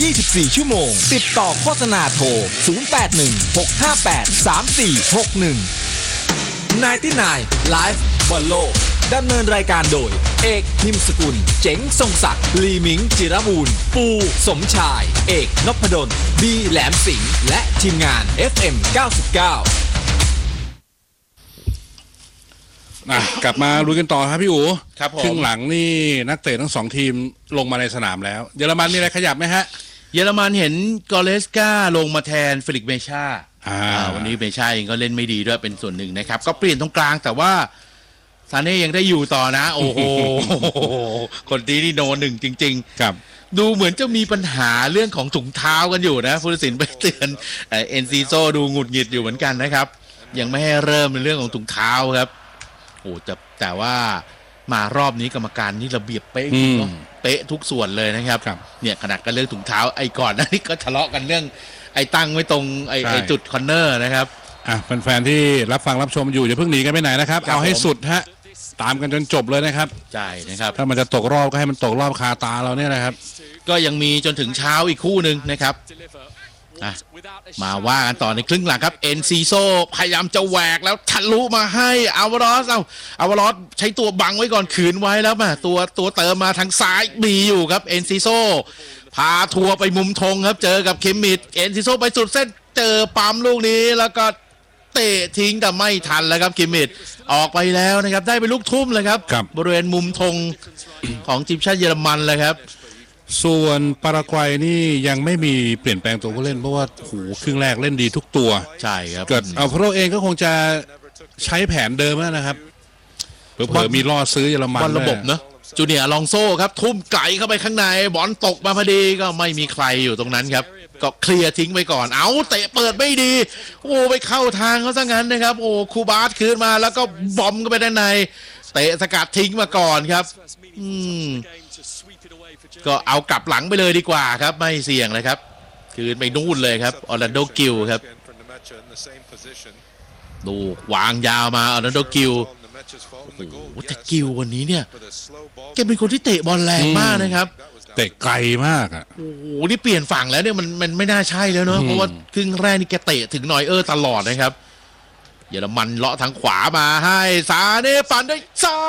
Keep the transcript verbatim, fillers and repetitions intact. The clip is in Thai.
ยี่สิบสี่ ชั่วโมงติดต่อโฆษณาโทรศูนย์ แปด หนึ่ง หก ห้า แปด สาม สี่ หก หนึ่ง ไนน์ตี้ไนน์ Live บอลโลกดำเนินรายการโดยเอกพิมพ์สกุลเจ๋งทรงศักดิ์ลีมิงจิรบูรณ์ปูสมชายเอกนพดลบีแหลมสิงห์และทีมงาน เอฟ เอ็ม เก้าสิบเก้าอ่ะกลับมาลุยกันต่อครับพี่อู๋ครับผมครึ่งหลังนี่นักเตะทั้งสองทีมลงมาในสนามแล้วเยอรมันมีอะไรขยับไหมฮะเยอรมันเห็นกอเลสกาลงมาแทนเฟลิกซ์เมชาอ่าวันนี้เมชาเองก็เล่นไม่ดีด้วยเป็นส่วนหนึ่งนะครับก็เปลี่ยนตรงกลางแต่ว่าซาเน่ยังได้อยู่ต่อนะโอ้โห คนนี้นี่โนหนึ่งจริงๆครับดูเหมือนจะมีปัญหาเรื่องของถุงเท้ากันอยู่นะผู้ตัดสินไปเตือนเอ็นซีโซดูหงุดหงิดอยู่เหมือนกันนะครับยังไม่ให้เริ่มในเรื่องของถุงเท้าครับโอ้แต่แต่ว่ามารอบนี้กรรมการนี่ระเบียบเป๊ะจริงเนาะเป๊ะทุกส่วนเลยนะครับเนี่ยขนาดกันเรื่องถุงเท้าไอ้ก่อนนั้นนี่ก็ทะเลาะกันเรื่องไอ้ตั้งไว้ตรงไอ้ไอ้จุดคอนเนอร์นะครับอ่ะแฟนๆที่รับฟังรับชมอยู่อย่าเพิ่งหนีกันไปไหนนะครับเอาให้สุดฮะตามกันจนจบเลยนะครับใช่นะครับถ้ามันจะตกรอบก็ให้มันตกรอบคาตาเราเนี่ยนะครับก็ยังมีจนถึงเช้าอีกคู่หนึ่งนะครับมาว่ากันต่อในครึ่งหลังครับเอ็นซีโซพยายามจะแหวกแล้วทะลุมาให้อาวารอสเอาอาวารอสใช้ตัวบังไว้ก่อนขืนไว้แล้วมาตัวตัวเติมมาทางซ้ายมีอยู่ครับเอ็นซีโซพาทัวร์ไปมุมธงครับเจอกับเคมมิดเอ็นซีโซไปสุดเส้นเจอปั๊มลูกนี้แล้วก็เตะทิ้งแต่ไม่ทันแล้วครับเคมมิดออกไปแล้วนะครับได้เป็นลูกทุ่มเลยครับบริเวณมุมธงของทีมชาติเยอรมันเลยครับส่วนปารากวัยนี่ยังไม่มีเปลี่ยนแปลงตัวผู้เล่นเพราะว่าโหครึ่งแรกเล่นดีทุกตัวใช่ครับเกิดเอาพวกเราเองก็คงจะใช้แผนเดิมนะครับเผื่อมีล่อซื้อเยอรมันบอลระบบเนอะจูเนียร์ลองโซ่ครับทุ่มไกลเข้าไปข้างในบอลตกมาพอดีก็ไม่มีใครอยู่ตรงนั้นครับก็เคลียร์ทิ้งไปก่อนเอาเตะเปิดไม่ดีโอ้ไปเข้าทางเขาซะงั้นนะครับโอ้คูบาสคืนมาแล้วก็บอมเข้าไปด้านในเตะสกัดทิ้งมาก่อนครับอืมก็เอากลับหลังไปเลยดีกว่าครับไม่เสี่ยงเลยครับคืนไปนู่นเลยครับออร์แลนโดกิลครับดูวางยาวมาออร์แลนโดกิลโอ้โหแต่กิลวันนี้เนี่ยแกเป็นคนที่เตะบอลแรงมากนะครับเตะไกลมากอ่ะโอ้โหนี่เปลี่ยนฝั่งแล้วเนี่ยมันมันไม่น่าใช่แล้วเนอะเพราะว่าครึ่งแรกนี่แกเตะถึงนอยเออร์ตลอดนะครับเยอรมันเลาะทางขวามาให้ซาเน่ปั่นได้ซ้าย